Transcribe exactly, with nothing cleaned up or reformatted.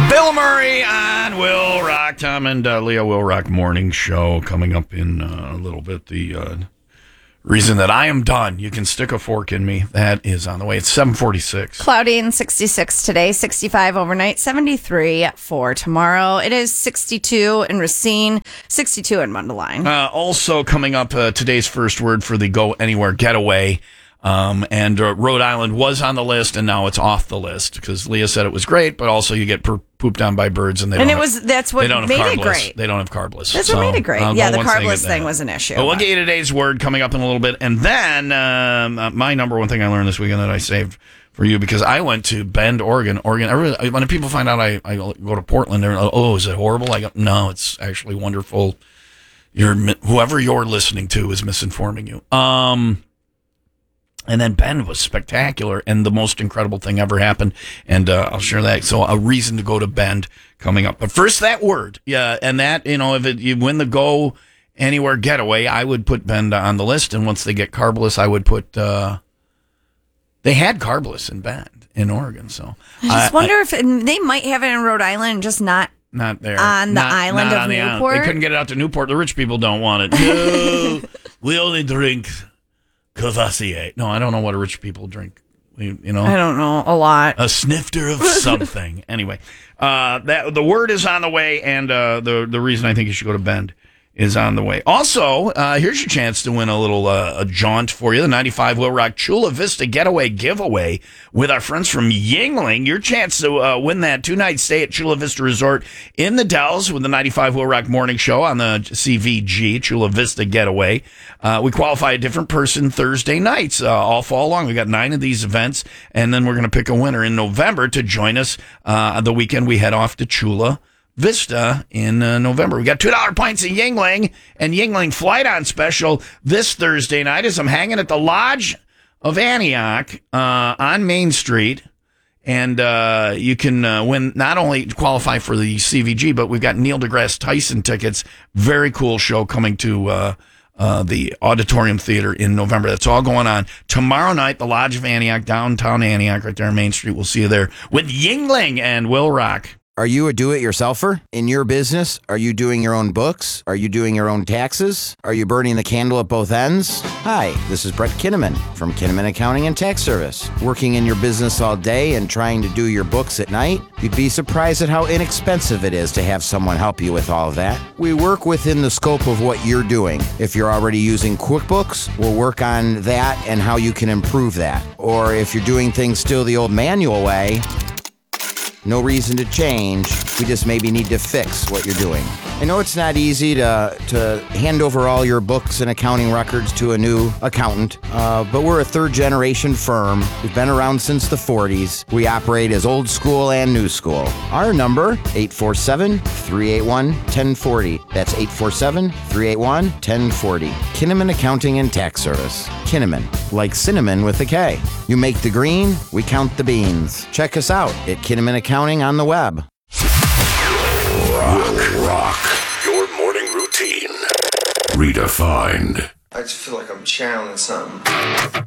Bill Murray on Will Rock. Tom and uh, Leah Will Rock morning show coming up in uh, a little bit. The uh, reason that I am done. You can stick a fork in me. That is on the way. It's seven forty-six. Cloudy and sixty-six today, sixty-five overnight, seventy-three for tomorrow. It is sixty-two in Racine, sixty-two in Mundelein. Uh, also coming up, uh, today's first word for the Go Anywhere Getaway. Um, and uh, Rhode Island was on the list, and now it's off the list because Leah said it was great, but also you get per- pooped on by birds, and they and don't it have, was that's what they don't made have it carbless. great. They don't have carbless. That's so what made it great. I'll Yeah, go the once they carbless get thing that. was an issue. But we'll but. get you today's word coming up in a little bit, and then um, uh, my number one thing I learned this weekend that I saved for you because I went to Bend, Oregon. Oregon. Every, when people find out I, I go to Portland, they're like, "Oh, is it horrible?" I go, "No, it's actually wonderful." You're whoever you're listening to is misinforming you. Um. And then Bend was spectacular, and the most incredible thing ever happened, and uh, I'll share that. So a reason to go to Bend coming up. But first, that word, yeah, and that, you know, if it, you win the Go Anywhere Getaway, I would put Bend on the list, and once they get carbless, I would put, uh, they had carbless in Bend, in Oregon, so. I just I, wonder I, if it, they might have it in Rhode Island, just not Not there. on the not, island not of on the Newport. Island. They couldn't get it out to Newport. The rich people don't want it. No, we only drink Cavassier. No, I don't know what rich people drink. You, you know, I don't know a lot. A snifter of something. Anyway, uh, that the word is on the way, and uh, the the reason I think you should go to Bend is on the way. Also, uh, here's your chance to win a little uh, a jaunt for you. The ninety-five Will Rock Chula Vista Getaway giveaway with our friends from Yuengling. Your chance to uh, win that two-night stay at Chula Vista Resort in the Dells with the ninety-five Will Rock Morning Show on the C V G, Chula Vista Getaway. Uh, we qualify a different person Thursday nights uh, all fall long. We got nine of these events, and then we're going to pick a winner in November to join us uh, the weekend we head off to Chula Vista in uh, November. We got two dollar pints of Yuengling and Yuengling Flight on special this Thursday night as I'm hanging at the Lodge of Antioch uh, on Main Street. And uh, you can uh, win, not only qualify for the C V G, but we've got Neil deGrasse Tyson tickets. Very cool show coming to uh, uh, the Auditorium Theater in November. That's all going on. Tomorrow night, the Lodge of Antioch, downtown Antioch, right there on Main Street. We'll see you there with Yuengling and Will Rock. Are you a do-it-yourselfer in your business? Are you doing your own books? Are you doing your own taxes? Are you burning the candle at both ends? Hi, this is Brett Kinnaman from Kinnaman Accounting and Tax Service. Working in your business all day and trying to do your books at night? You'd be surprised at how inexpensive it is to have someone help you with all of that. We work within the scope of what you're doing. If you're already using QuickBooks, we'll work on that and how you can improve that. Or if you're doing things still the old manual way, no reason to change. We just maybe need to fix what you're doing. I know it's not easy to to hand over all your books and accounting records to a new accountant, uh, but we're a third-generation firm. We've been around since the forties. We operate as old school and new school. Our number, eight four seven, three eight one, one zero four zero. That's eight four seven, three eight one, one zero four zero. Kinnaman Accounting and Tax Service. Kinnaman, like cinnamon with a K. You make the green, we count the beans. Check us out at Kinnaman Accounting on the web. Rock, rock. Your morning routine. Redefined. I just feel like I'm channeling something.